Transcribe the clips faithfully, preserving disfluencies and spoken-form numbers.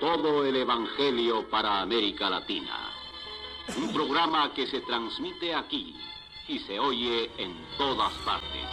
Todo el Evangelio para América Latina. Un programa que se transmite aquí y se oye en todas partes.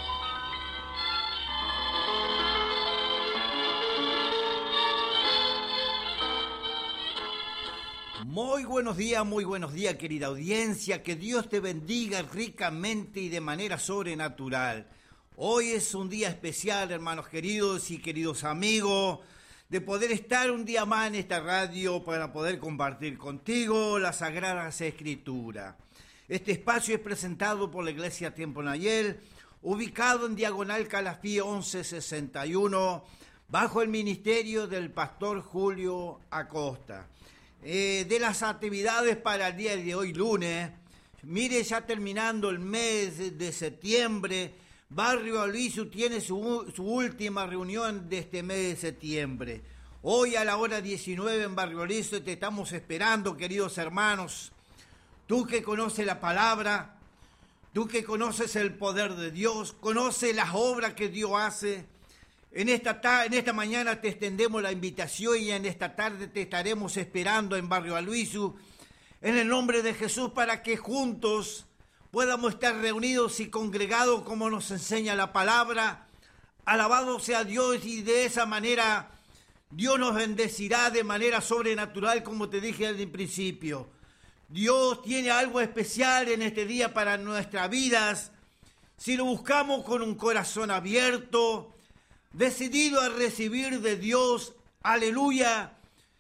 Muy buenos días, muy buenos días, querida audiencia. Que Dios te bendiga ricamente y de manera sobrenatural. Hoy es un día especial, hermanos queridos y queridos amigos, de poder estar un día más en esta radio para poder compartir contigo las Sagradas Escrituras. Este espacio es presentado por la Iglesia Tiempo Nayel, ubicado en Diagonal Calafía once sesenta y uno, bajo el ministerio del pastor Julio Acosta. Eh, de las actividades para el día de hoy, lunes, mire, ya terminando el mes de septiembre, Barrio Albizu tiene su, su última reunión de este mes de septiembre. Hoy a la hora diecinueve en Barrio Albizu te estamos esperando, queridos hermanos. Tú que conoces la palabra, tú que conoces el poder de Dios, conoces las obras que Dios hace. En esta, ta- en esta mañana te extendemos la invitación y en esta tarde te estaremos esperando en Barrio Albizu, en el nombre de Jesús, para que juntos podamos estar reunidos y congregados como nos enseña la palabra. Alabado sea Dios, y de esa manera Dios nos bendecirá de manera sobrenatural, como te dije al principio. Dios tiene algo especial en este día para nuestras vidas, si lo buscamos con un corazón abierto, decidido a recibir de Dios. Aleluya.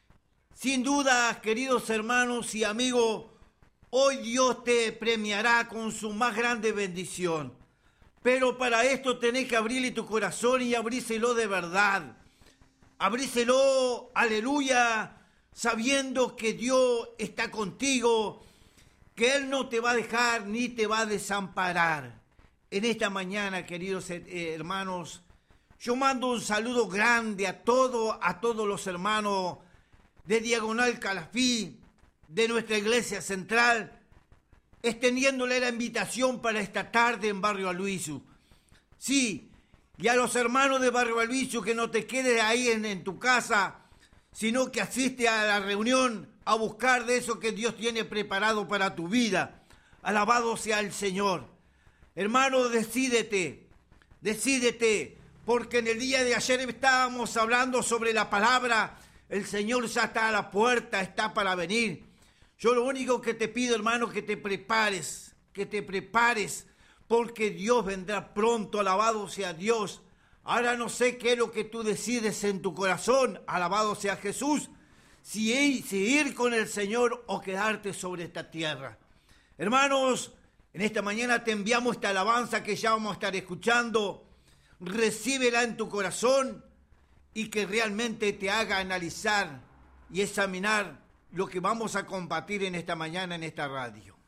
Sin duda, queridos hermanos y amigos, hoy Dios te premiará con su más grande bendición. Pero para esto tenés que abrirle tu corazón y abrírselo de verdad. Abrírselo, aleluya, sabiendo que Dios está contigo, que Él no te va a dejar ni te va a desamparar. En esta mañana, queridos eh, hermanos, yo mando un saludo grande a todos, a todos los hermanos de Diagonal Calafí, de nuestra iglesia central, extendiéndole la invitación para esta tarde en Barrio Albizu. Sí, y a los hermanos de Barrio Albizu, que no te quedes ahí en, en tu casa, sino que asiste a la reunión a buscar de eso que Dios tiene preparado para tu vida. Alabado sea el Señor. Hermano, decídete, decídete, porque en el día de ayer estábamos hablando sobre la palabra. El Señor ya está a la puerta, está para venir. Yo lo único que te pido, hermano, es que te prepares, que te prepares, porque Dios vendrá pronto. Alabado sea Dios. Ahora no sé qué es lo que tú decides en tu corazón, alabado sea Jesús, si ir, si ir con el Señor o quedarte sobre esta tierra. Hermanos, en esta mañana te enviamos esta alabanza que ya vamos a estar escuchando. Recíbela en tu corazón y que realmente te haga analizar y examinar lo que vamos a compartir en esta mañana en esta radio.